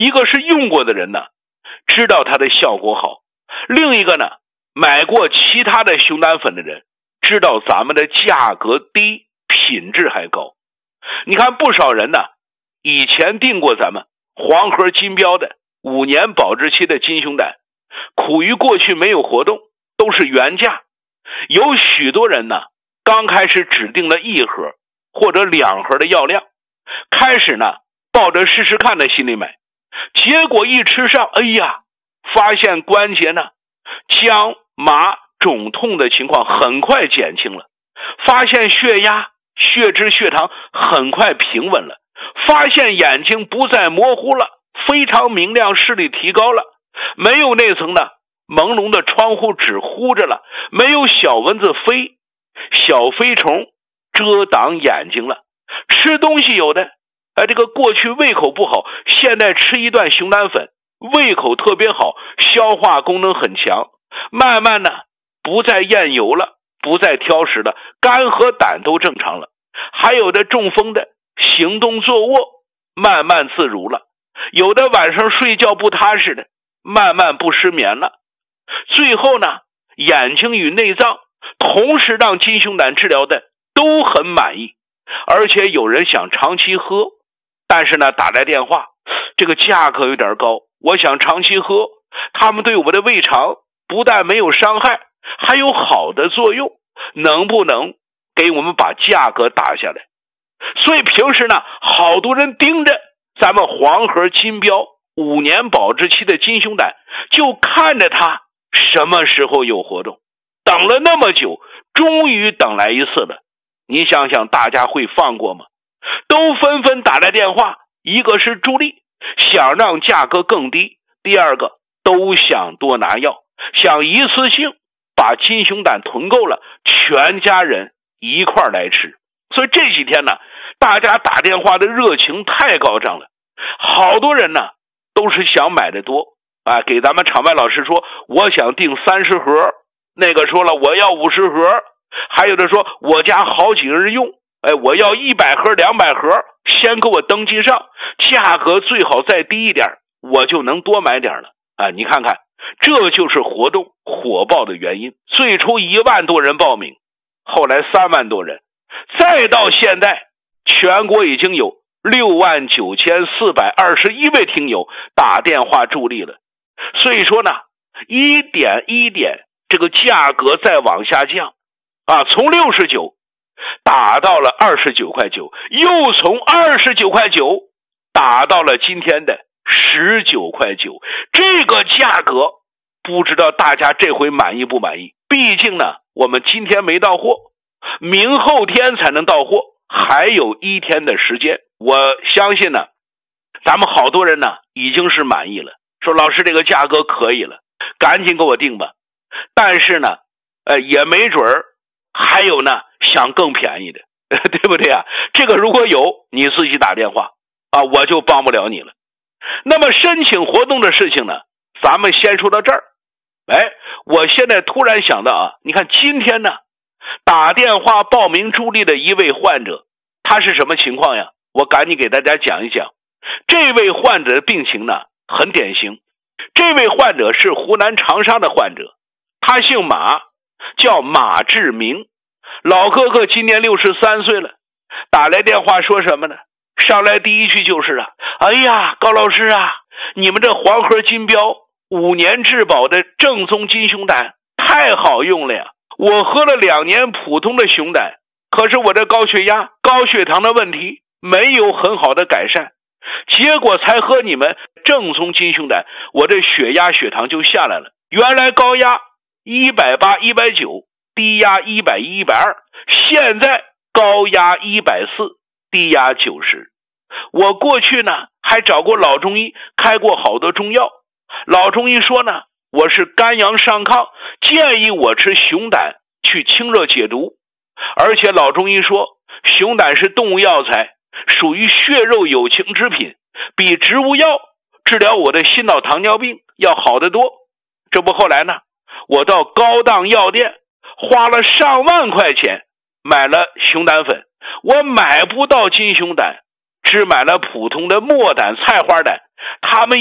一个是用过的人呢，知道它的效果好；另一个呢，买过其他的熊胆粉的人，知道咱们的价格低，品质还高。你看不少人呢，以前订过咱们黄河金标的5年保质期的金熊胆，苦于过去没有活动，都是原价。有许多人呢，刚开始只订了1盒或者2盒的药量，开始呢抱着试试看的心理买，结果一吃上，哎呀，发现关节呢僵麻肿痛的情况很快减轻了，发现血压血脂血糖很快平稳了，发现眼睛不再模糊了，非常明亮，视力提高了，没有那层的朦胧的窗户纸糊着了，没有小蚊子飞，小飞虫遮挡眼睛了。吃东西有的这个过去胃口不好，现在吃一段熊胆粉胃口特别好，消化功能很强，慢慢的不再厌油了，不再挑食了，肝和胆都正常了。还有的中风的行动坐卧慢慢自如了，有的晚上睡觉不踏实的慢慢不失眠了。最后呢，眼睛与内脏同时让金熊胆治疗的都很满意，而且有人想长期喝，但是呢打来电话，这个价格有点高，我想长期喝，他们对我的胃肠不但没有伤害，还有好的作用，能不能给我们把价格打下来？所以平时呢，好多人盯着咱们黄河金标5年保质期的金熊胆，就看着它什么时候有活动，等了那么久，终于等来一次了，你想想大家会放过吗？都纷纷打来电话，一个是助力，想让价格更低，第二个都想多拿药，想一次性把金熊胆囤够了，全家人一块来吃。所以这几天呢，大家打电话的热情太高涨了，好多人呢都是想买的多给咱们场外老师说我想订30盒，那个说了我要50盒，还有的说我家好几个人用，我要100盒200盒，先给我登记上，价格最好再低一点，我就能多买点了你看看，这就是活动火爆的原因。最初1万多人报名，后来3万多人，再到现在全国已经有69421位听友打电话助力了。所以说呢，一点一点这个价格再往下降从69打到了29.9块，又从29.9块打到了今天的19.9块，这个价格不知道大家这回满意不满意？毕竟呢，我们今天没到货，明后天才能到货，还有1天的时间。我相信呢，咱们好多人呢已经是满意了，说老师这个价格可以了，赶紧给我订吧。但是呢也没准儿还有呢想更便宜的对不对这个如果有，你自己打电话我就帮不了你了。那么申请活动的事情呢，咱们先说到这儿。我现在突然想到你看今天呢打电话报名助力的一位患者，他是什么情况呀？我赶紧给大家讲一讲。这位患者的病情呢很典型，这位患者是湖南长沙的患者，他姓马，叫马志明，老哥哥今年63岁了，打来电话说什么呢？上来第一句就是哎呀，高老师你们这黄河金标5年质保的正宗金熊胆太好用了呀，我喝了2年普通的熊胆，可是我这高血压高血糖的问题没有很好的改善，结果才喝你们正宗金熊胆，我这血压血糖就下来了，原来高压180、190，低压110、120，现在高压140，低压90。我过去呢还找过老中医，开过好多中药，老中医说呢我是肝阳上亢，建议我吃熊胆去清热解毒，而且老中医说熊胆是动物药材，属于血肉有情之品，比植物药治疗我的心脑糖尿病要好得多。这不后来呢，我到高档药店花了上万块钱买了熊胆粉，我买不到金熊胆，只买了普通的墨胆、菜花胆， 他们